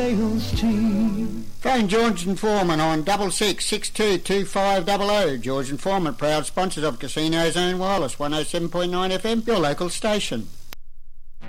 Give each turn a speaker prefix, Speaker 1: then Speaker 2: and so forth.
Speaker 1: Phone George and Foreman on 66622500. George and Foreman, proud sponsors of Casino Zone Wireless 107.9 FM, your local station.